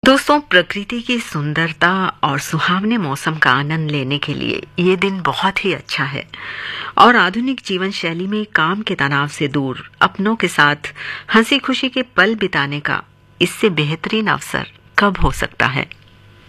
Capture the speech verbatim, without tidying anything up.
दोस्तों, प्रकृति की सुंदरता और सुहावने मौसम का आनंद लेने के लिए ये दिन बहुत ही अच्छा है और आधुनिक जीवन शैली में काम के तनाव से दूर अपनों के साथ हंसी खुशी के पल बिताने का इससे बेहतरीन अवसर कब हो सकता है।